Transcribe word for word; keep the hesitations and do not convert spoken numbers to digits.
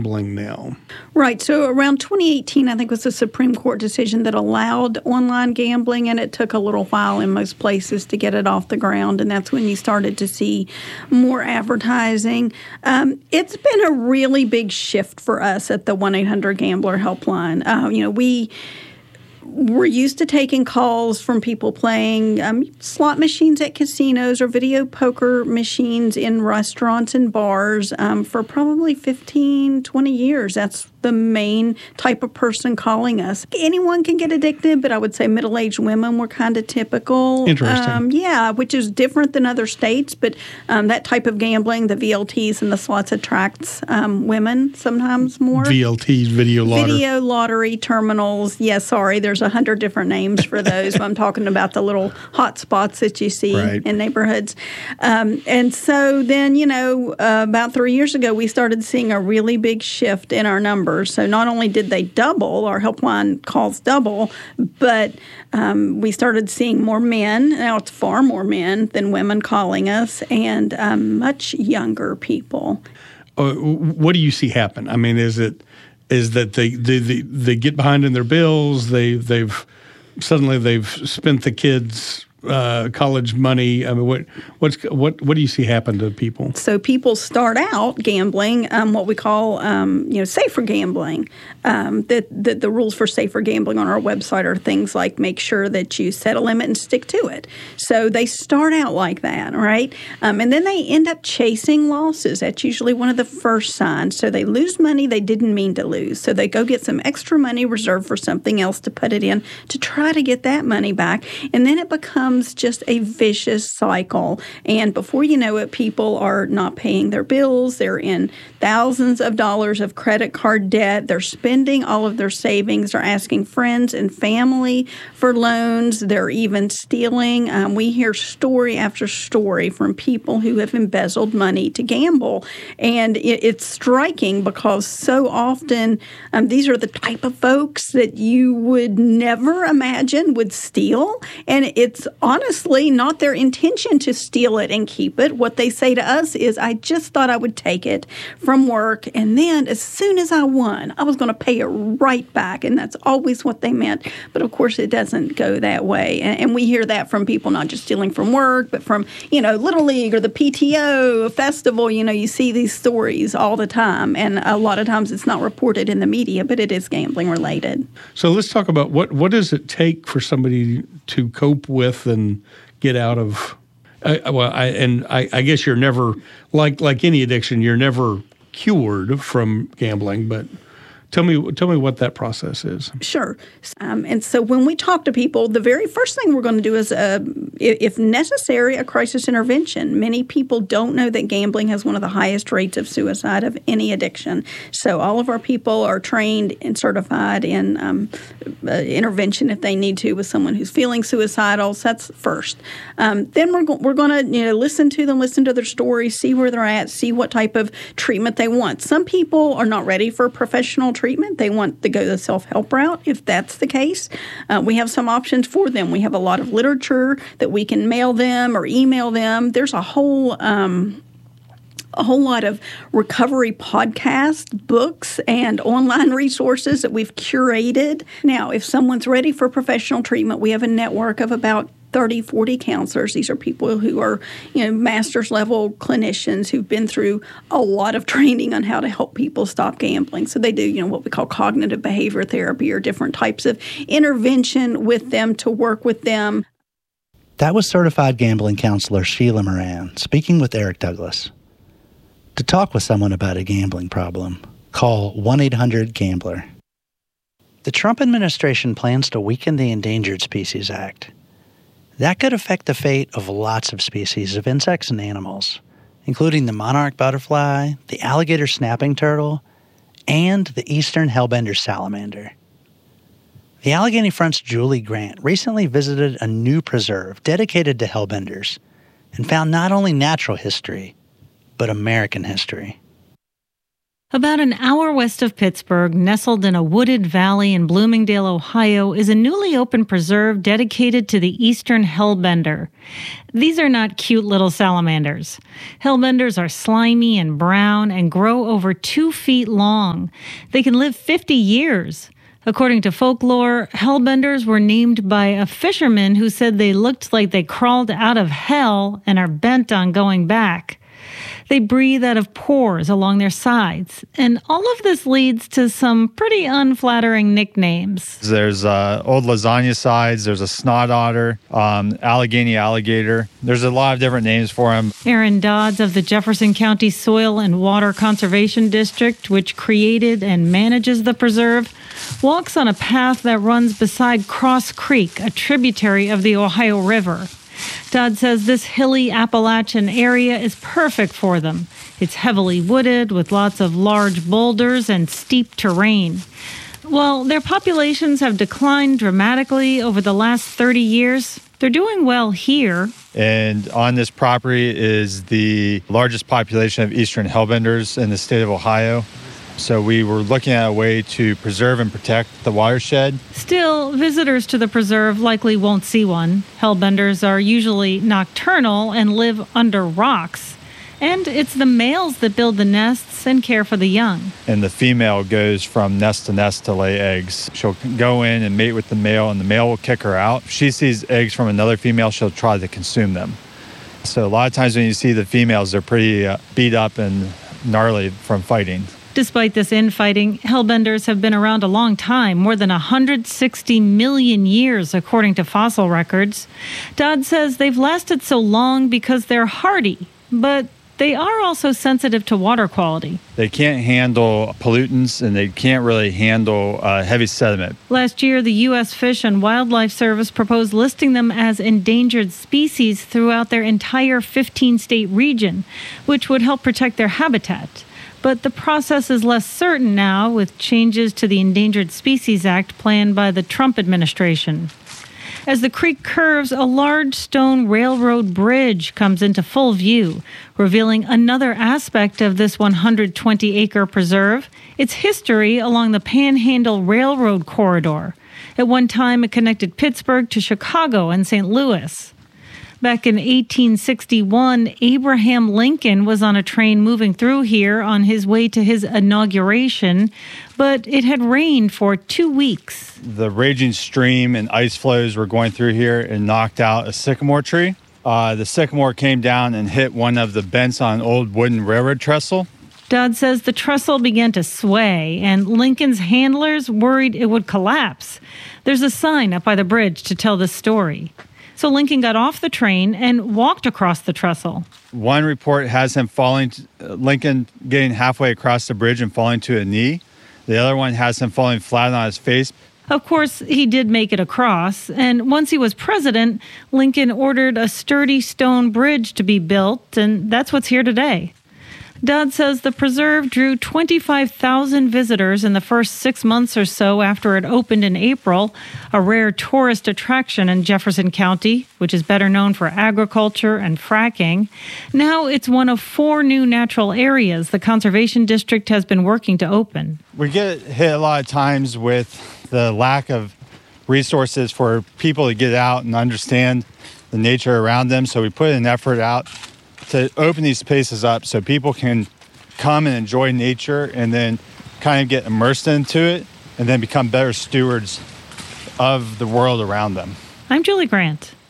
gambling now? Right. So around twenty eighteen, I think, was the Supreme Court decision that allowed online gambling, and it took a little while in most places to get it off the ground, and that's when you started to see more advertising. Um, it's been a really big shift for us at the one eight hundred gambler helpline. Uh, you know, we... We're used to taking calls from people playing um, slot machines at casinos or video poker machines in restaurants and bars um, for probably fifteen, twenty years. That's the main type of person calling us. Anyone can get addicted, but I would say middle-aged women were kind of typical. Interesting. Um, yeah, which is different than other states, but um, that type of gambling, the V L Ts and the slots, attracts um, women sometimes more. V L Ts, video lottery. Video lottery terminals. Yeah, sorry, there's a hundred different names for those. I'm talking about the little hot spots that you see right. in neighborhoods. Um, and so then, you know, uh, about three years ago, we started seeing a really big shift in our numbers. So not only did they double, our helpline calls double, but um, we started seeing more men. Now it's far more men than women calling us, and um, much younger people. Uh, what do you see happen? I mean, is it is that they they, they, they get behind in their bills? They they've suddenly they've spent the kids' uh, college money. I mean, what what's what what do you see happen to people? So people start out gambling, um, what we call um, you know safer gambling. Um, that, that the rules for safer gambling on our website are things like make sure that you set a limit and stick to it. So they start out like that, right? Um, and then they end up chasing losses. That's usually one of the first signs. So they lose money they didn't mean to lose. So they go get some extra money reserved for something else to put it in to try to get that money back. And then it becomes just a vicious cycle. And before you know it, people are not paying their bills. They're in thousands of dollars of credit card debt. They're spending all of their savings. They're asking friends and family for loans. They're even stealing. Um, we hear story after story from people who have embezzled money to gamble. And it, it's striking because so often um, these are the type of folks that you would never imagine would steal. And it's honestly not their intention to steal it and keep it. What they say to us is, I just thought I would take it from work, and then as soon as I won, I was going to pay it right back. And that's always what they meant. But of course, it doesn't go that way. And, and we hear that from people not just stealing from work, but from, you know, Little League or the P T O festival. You know, you see these stories all the time. And a lot of times it's not reported in the media, but it is gambling related. So let's talk about what, what does it take for somebody to cope with and get out of, uh, well, I, and I, I guess you're never, like like any addiction, you're never cured from gambling, but Tell me, tell me what that process is. Sure. Um, and so when we talk to people, the very first thing we're going to do is, uh, if necessary, a crisis intervention. Many people don't know that gambling has one of the highest rates of suicide of any addiction. So all of our people are trained and certified in um, uh, intervention if they need to with someone who's feeling suicidal. So that's first. Um, then we're go- we're going to you know listen to them, listen to their stories, see where they're at, see what type of treatment they want. Some people are not ready for professional treatment. Treatment. They want to go the self-help route. If that's the case, uh, we have some options for them. We have a lot of literature that we can mail them or email them. There's a whole um, a whole lot of recovery podcasts, books, and online resources that we've curated. Now, if someone's ready for professional treatment, we have a network of about thirty, forty counselors. These are people who are, you know, master's level clinicians who've been through a lot of training on how to help people stop gambling. So they do, you know, what we call cognitive behavior therapy or different types of intervention with them to work with them. That was certified gambling counselor Sheila Moran speaking with Eric Douglas. To talk with someone about a gambling problem, call one eight hundred gambler. The Trump administration plans to weaken the Endangered Species Act. That could affect the fate of lots of species of insects and animals, including the monarch butterfly, the alligator snapping turtle, and the eastern hellbender salamander. The Allegheny Front's Julie Grant recently visited a new preserve dedicated to hellbenders and found not only natural history, but American history. About an hour west of Pittsburgh, nestled in a wooded valley in Bloomingdale, Ohio, is a newly opened preserve dedicated to the eastern hellbender. These are not cute little salamanders. Hellbenders are slimy and brown and grow over two feet long. They can live fifty years. According to folklore, hellbenders were named by a fisherman who said they looked like they crawled out of hell and are bent on going back. They breathe out of pores along their sides, and all of this leads to some pretty unflattering nicknames. There's uh, old lasagna sides, there's a snot otter, um, Allegheny alligator. There's a lot of different names for them. Aaron Dodds of the Jefferson County Soil and Water Conservation District, which created and manages the preserve, walks on a path that runs beside Cross Creek, a tributary of the Ohio River. Dodd says this hilly Appalachian area is perfect for them. It's heavily wooded with lots of large boulders and steep terrain. While their populations have declined dramatically over the last thirty years, they're doing well here. And on this property is the largest population of eastern hellbenders in the state of Ohio. So we were looking at a way to preserve and protect the watershed. Still, visitors to the preserve likely won't see one. Hellbenders are usually nocturnal and live under rocks. And it's the males that build the nests and care for the young. And the female goes from nest to nest to lay eggs. She'll go in and mate with the male, and the male will kick her out. If she sees eggs from another female, she'll try to consume them. So a lot of times when you see the females, they're pretty uh, beat up and gnarly from fighting. Despite this infighting, hellbenders have been around a long time, more than one hundred sixty million years, according to fossil records. Dodd says they've lasted so long because they're hardy, but they are also sensitive to water quality. They can't handle pollutants, and they can't really handle uh, heavy sediment. Last year, the U S Fish and Wildlife Service proposed listing them as endangered species throughout their entire fifteen-state region, which would help protect their habitat. But the process is less certain now, with changes to the Endangered Species Act planned by the Trump administration. As the creek curves, a large stone railroad bridge comes into full view, revealing another aspect of this one hundred twenty acre preserve, its history along the Panhandle Railroad corridor. At one time, it connected Pittsburgh to Chicago and Saint Louis. Back in eighteen sixty-one, Abraham Lincoln was on a train moving through here on his way to his inauguration, but it had rained for two weeks. The raging stream and ice flows were going through here and knocked out a sycamore tree. Uh, the sycamore came down and hit one of the bents on an old wooden railroad trestle. Dodd says the trestle began to sway, and Lincoln's handlers worried it would collapse. There's a sign up by the bridge to tell this story. So Lincoln got off the train and walked across the trestle. One report has him falling, Lincoln getting halfway across the bridge and falling to a knee. The other one has him falling flat on his face. Of course, he did make it across, and once he was president, Lincoln ordered a sturdy stone bridge to be built, and that's what's here today. Dodd says the preserve drew twenty-five thousand visitors in the first six months or so after it opened in April, a rare tourist attraction in Jefferson County, which is better known for agriculture and fracking. Now it's one of four new natural areas the Conservation District has been working to open. We get hit a lot of times with the lack of resources for people to get out and understand the nature around them, so we put an effort out to open these spaces up so people can come and enjoy nature and then kind of get immersed into it and then become better stewards of the world around them. I'm Julie Grant.